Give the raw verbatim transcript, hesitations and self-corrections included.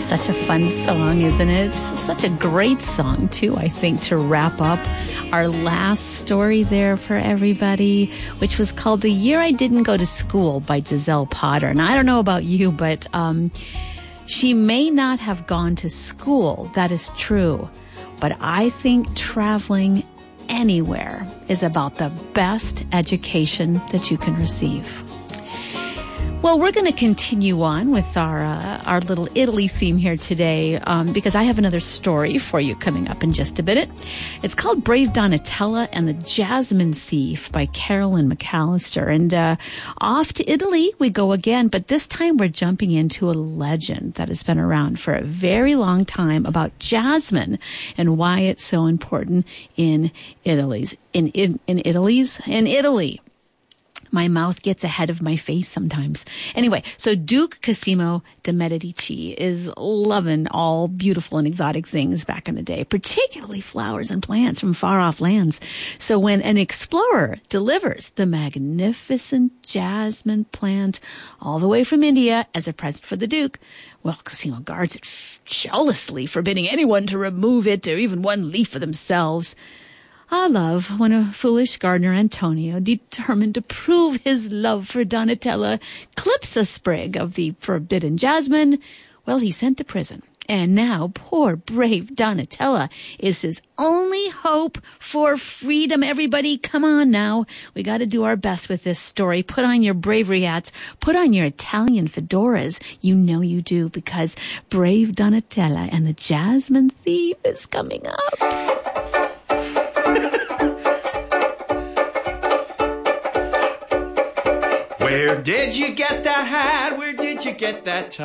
Such a fun song, isn't it? Such a great song, too, I think, to wrap up our last story there for everybody, which was called The Year I Didn't Go to School by Giselle Potter. And I don't know about you, but um, she may not have gone to school. That is true. But I think traveling anywhere is about the best education that you can receive. Well, we're going to continue on with our uh, our little Italy theme here today um, because I have another story for you coming up in just a minute. It's called Brave Donatella and the Jasmine Thief by Carolyn McAllister. And uh, off to Italy we go again, but this time we're jumping into a legend that has been around for a very long time about jasmine and why it's so important in Italy's in in, in Italy's in Italy. My mouth gets ahead of my face sometimes. Anyway, so Duke Cosimo de' Medici is loving all beautiful and exotic things back in the day, particularly flowers and plants from far-off lands. So when an explorer delivers the magnificent jasmine plant all the way from India as a present for the Duke, well, Cosimo guards it jealously, forbidding anyone to remove it or even one leaf for themselves. Ah, love, when a foolish gardener Antonio, determined to prove his love for Donatella, clips a sprig of the forbidden jasmine, well, he's sent to prison. And now poor, brave Donatella is his only hope for freedom. Everybody, come on now. We got to do our best with this story. Put on your bravery hats. Put on your Italian fedoras. You know you do, because Brave Donatella and the Jasmine Thief is coming up. Where did you get that hat? Where did you get that tie?